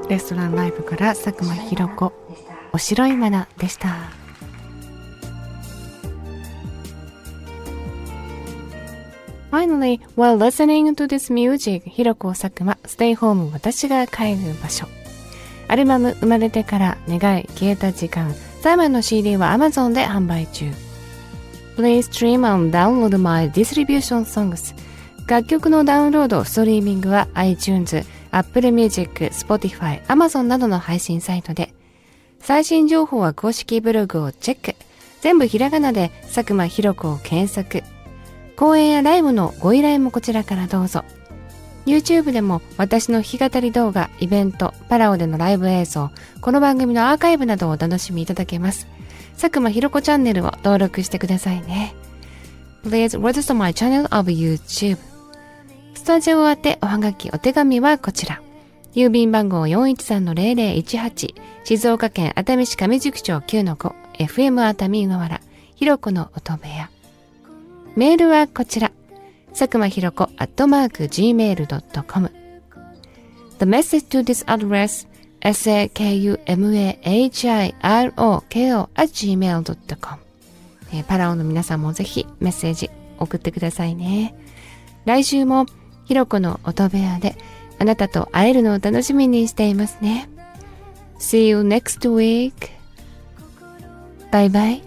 レストランライブから佐久間ひろ子、お白いマナでした。Finally, while listening to this music, ひろこ佐久間 Stay Home 私が帰る場所。アルバム生まれてから願い消えた時間、最後の CD は Amazon で販売中。Please stream and download my distribution songs。楽曲のダウンロード、ストリーミングは iTunes、Apple Music、Spotify、Amazon などの配信サイトで。最新情報は公式ブログをチェック。全部ひらがなで佐久間ひろ子を検索。公演やライブのご依頼もこちらからどうぞ。YouTube でも私の弾き語り動画、イベント、パラオでのライブ映像、この番組のアーカイブなどをお楽しみいただけます。佐久間ひろ子チャンネルを登録してくださいね。Please register my channel of YouTube。スタジオ宛ておはがきお手紙はこちら。郵便番号 413-0018 静岡県熱海市上宿町 9-5 FM 熱海うがわらひろこの音部屋。メールはこちら。佐久間ひろこ@gmail.com。 The message to this address sakumahiroko@gmail.com。 パラオの皆さんもぜひメッセージ送ってくださいね。来週もひろこの音部屋であなたと会えるのを楽しみにしていますね。See you next week. Bye bye.